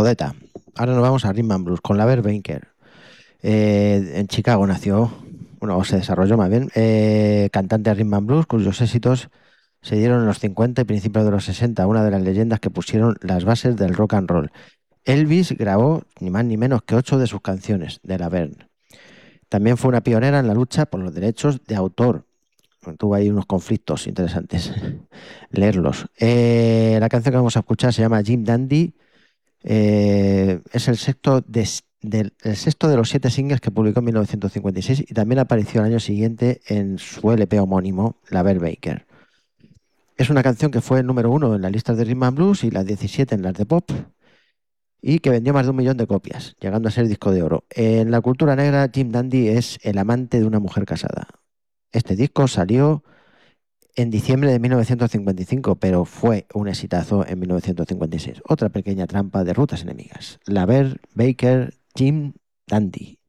modeta. Ahora nos vamos a Rhythm and Blues con Laver Baker. En Chicago nació, bueno, o se desarrolló más bien, cantante de Rhythm and Blues cuyos éxitos se dieron en los 50 y principios de los 60, una de las leyendas que pusieron las bases del rock and roll. Elvis grabó ni más ni menos que 8 de sus canciones de Laverne. También fue una pionera en la lucha por los derechos de autor. Tuvo ahí unos conflictos interesantes. Leerlos. La canción que vamos a escuchar se llama Jim Dandy. Es el sexto de los 7 singles que publicó en 1956 y también apareció al año siguiente en su LP homónimo, Laver Baker. Es una canción que fue el número 1 en las listas de Rhythm and Blues y las 17 en las de pop y que vendió más de 1 millón de copias, llegando a ser disco de oro. En la cultura negra, Jim Dandy es el amante de una mujer casada. Este disco salió en diciembre de 1955, pero fue un exitazo en 1956. Otra pequeña trampa de rutas enemigas. Laver Baker, Jim Dandy.